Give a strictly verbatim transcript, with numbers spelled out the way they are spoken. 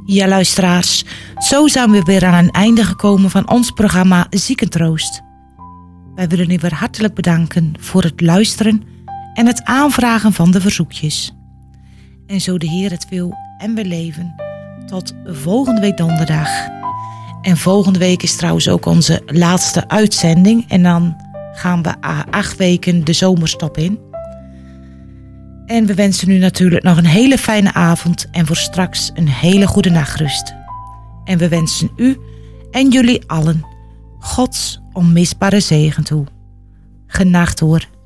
Ja, luisteraars, zo zijn we weer aan een einde gekomen van ons programma Ziekentroost. Wij willen u weer hartelijk bedanken voor het luisteren en het aanvragen van de verzoekjes. En zo de Heer het wil en we leven, tot volgende week donderdag. En volgende week is trouwens ook onze laatste uitzending en dan gaan we acht weken de zomerstop in. En we wensen u natuurlijk nog een hele fijne avond en voor straks een hele goede nachtrust. En we wensen u en jullie allen Gods onmisbare zegen toe. Genacht hoor.